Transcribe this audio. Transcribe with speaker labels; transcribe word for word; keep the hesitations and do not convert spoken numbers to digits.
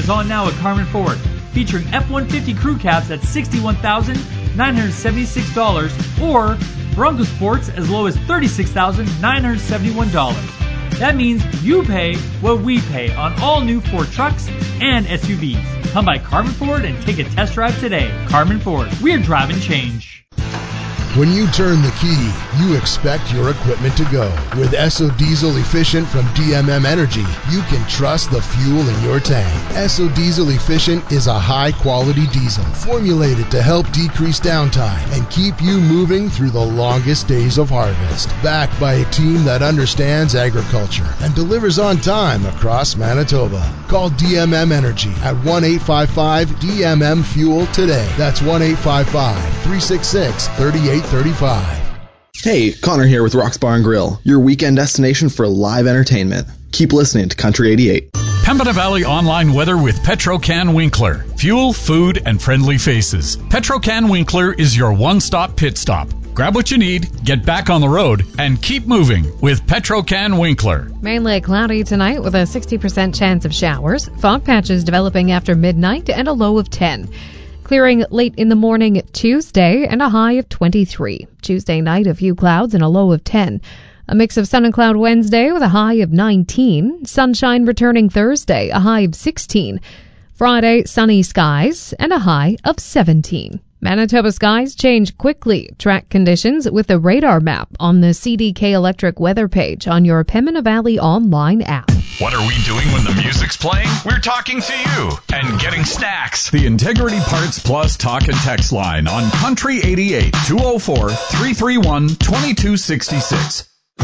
Speaker 1: is on now at Carmen Ford, featuring F one fifty crew cabs at sixty-one thousand nine hundred seventy-six dollars or Bronco Sports as low as thirty-six thousand nine hundred seventy-one dollars. That means you pay what we pay on all new Ford trucks and S U Vs. Come by Carmen Ford and take a test drive today. Carmen Ford, we're driving change.
Speaker 2: When you turn the key, you expect your equipment to go. With Esso Diesel Efficient from D M M Energy, you can trust the fuel in your tank. Esso Diesel Efficient is a high-quality diesel formulated to help decrease downtime and keep you moving through the longest days of harvest. Backed by a team that understands agriculture and delivers on time across Manitoba. Call D M M Energy at one eight five five D M M Fuel today. That's one eight five five, three six six, three eight three five.
Speaker 3: Hey, Connor here with Rock's Bar and Grill, your weekend destination for live entertainment. Keep listening to Country eighty-eight.
Speaker 4: Pembina Valley online weather with Petrocan Winkler. Fuel, food, and friendly faces. Petrocan Winkler is your one-stop pit stop. Grab what you need, get back on the road, and keep moving with Petrocan Winkler.
Speaker 5: Mainly cloudy tonight with a sixty percent chance of showers. Fog patches developing after midnight and a low of ten. Clearing late in the morning Tuesday and a high of twenty-three. Tuesday night, a few clouds and a low of ten. A mix of sun and cloud Wednesday with a high of nineteen. Sunshine returning Thursday, a high of sixteen. Friday, sunny skies and a high of seventeen. Manitoba skies change quickly. Track conditions with the radar map on the C D K Electric weather page on your Pembina Valley online app.
Speaker 4: What are we doing when the music's playing? We're talking to you and getting snacks. The Integrity Parts Plus talk and text line on Country eighty-eight, two oh four, three three one, two two six six.